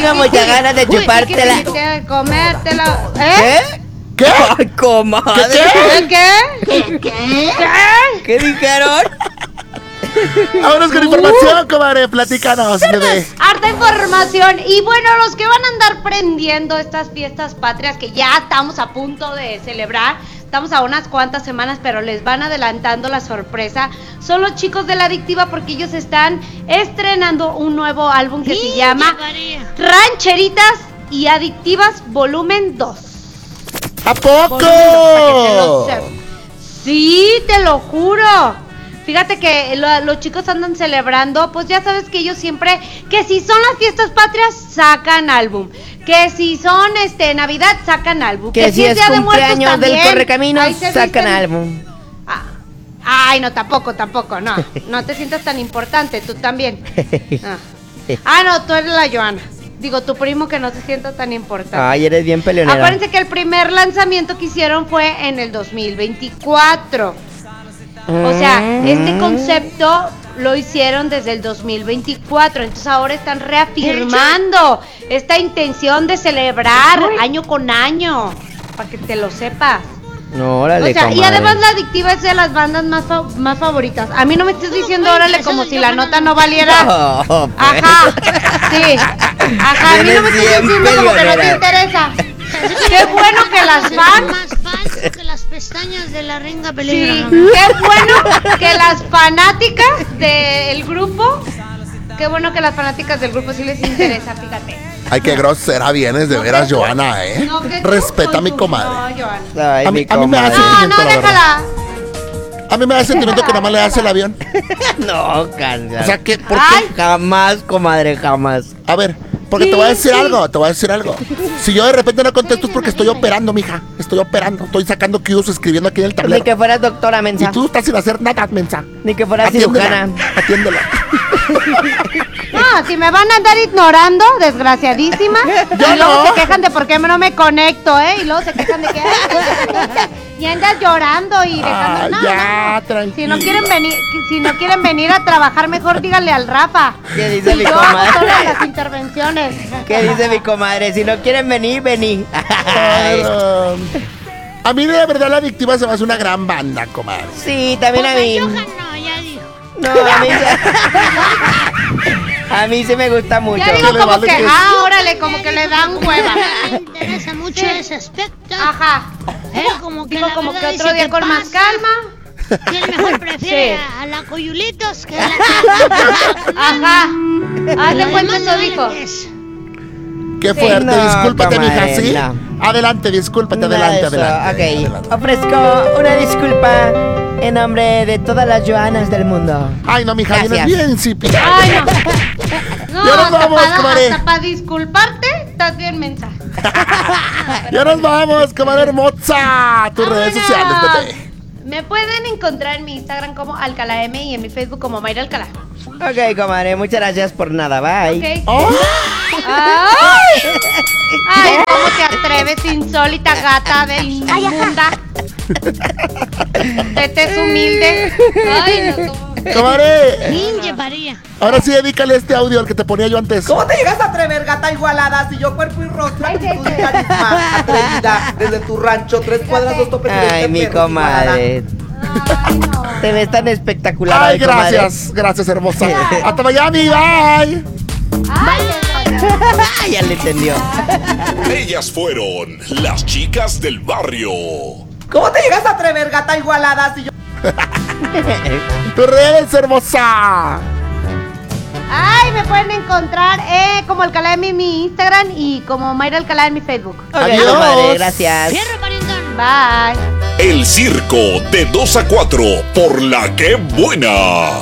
tengo muchas ganas de chupártela. De comértela. ¿Qué? Ay, comadre. ¿Qué? ¿Qué dijeron? Vámonos con información, comadre. Platícanos, bebé. Harta información. Y bueno, los que van a andar prendiendo estas fiestas patrias que ya estamos a punto de celebrar, estamos a unas cuantas semanas, pero les van adelantando la sorpresa, son los chicos de La Adictiva, porque ellos están estrenando un nuevo álbum que se llama Rancheritas y Adictivas Volumen 2. ¿A poco? Sí, te lo juro. Fíjate que los chicos andan celebrando, pues ya sabes que ellos siempre, que si son las fiestas patrias, sacan álbum. Que si son Navidad, sacan álbum. Que si es Día de Muertos cumpleaños también, del Correcaminos, sacan visten... álbum. Ay, no, tampoco, no. No te sientas tan importante, tú también. No, tú eres la Joana. Digo, tu primo, que no se sienta tan importante. Ay, eres bien peleonera. Acuérdense que el primer lanzamiento que hicieron fue en el 2024. O sea, este concepto lo hicieron desde el 2024. Entonces ahora están reafirmando esta intención de celebrar año con año, para que te lo sepas. No, órale, o sea, comadre. y además La Adictiva es de las bandas más favoritas. A mí no me estés diciendo órale como si la nota no valiera. No, pues. Ajá, sí. Ajá, a mí no me estés diciendo como que no te interesa. Qué bueno que las fans... Más fans que las pestañas de la Renga Peligra. Sí, qué bueno que las fanáticas del grupo... Qué bueno que las fanáticas del grupo sí les interesa, fíjate. Ay, qué grosera vienes de veras, Joana, ¿eh? No, Respeta a mi comadre. No, Joana. Ay, A mí me da sentimiento, No, la verdad. déjala. A mí me da sentimiento que nada más le hace el avión. No, cállate. O sea, que, ¿por Ay. qué? Jamás, comadre, jamás. A ver, porque te voy a decir algo, Si yo de repente no contesto es porque estoy operando, mija. Estoy operando, estoy sacando cues, escribiendo aquí en el Ni tablero. que fueras doctora, mensa. Y tú estás sin hacer nada, mensa. Ni que fueras cirujana. Atiéndela. No, si me van a andar ignorando, desgraciadísima. Yo Y luego no. se quejan de por qué no me conecto, ¿eh? Y luego se quejan de que... y andas llorando y dejando... Ay, No, ya, no. tranquila. Si no quieren venir a trabajar, mejor díganle al Rafa. ¿Qué dice mi Yo hago comadre? todas las intervenciones. ¿Qué dice mi comadre? Si no quieren venir, vení. Pero, a mí de verdad La Adictiva se me hace una gran banda, comadre. Sí, también a mí. Johan no, ya dijo. No, a mí se me gusta mucho. Ya digo le como vale que, que- órale, como que le dan hueva. Me interesa mucho ese aspecto. Ajá. Como que Digo la como verdad que otro dice, día ¿qué con más pasa? calma. ¿Quién mejor prefiere Sí. a la Coyulitos que a la Ajá. Hazle Lo cuenta demás eso, me dijo. vale queso. Qué fuerte, no, discúlpate, mija, comadre, ¿sí? no. Adelante, discúlpate, Nada de adelante, eso. adelante. Ok, adelante. ofrezco una disculpa en nombre de todas las Joanas del mundo. Ay, no, mija, vienes Gracias. bien, sí, Ay, no. No, Ya nos vamos, comadre. hasta para disculparte, estás bien mensa. Ya nos vamos, comadre hermosa. Tus redes sociales, bebé. Me pueden encontrar en mi Instagram como Alcalá M y en mi Facebook como Mayra Alcalá. Ok, comadre, muchas gracias por nada, bye. ¿Ok? Oh, ¡Ay! ¡Ay, cómo te atreves, insólita gata de inmunda! Tete es humilde. ¡Ay, no! ¿Cómo? comadre, Ninja María. ahora sí dedícale este audio al que te ponía yo antes. ¿Cómo te llegas a atrever, gata igualada? Si yo cuerpo y rostro, actitud y carisma, atrevida, desde tu rancho, 3 cuadras, 2 topes. Ay, mi comadre. Ay, no. Te ves tan espectacular Ay, hoy, comadre. gracias, hermosa. Hasta Miami, bye. Ay, Ya le entendió. Ellas fueron las chicas del barrio. ¿Cómo te llegas a atrever, gata igualada? Si yo... Tus redes, hermosa. Ay, me pueden encontrar como Alcalá M en mi Instagram y como Mayra Alcalá en mi Facebook. Ok, Adiós. comadre, gracias. Fierro, parientón. Bye. El circo de 2 a 4 por La Que Buena.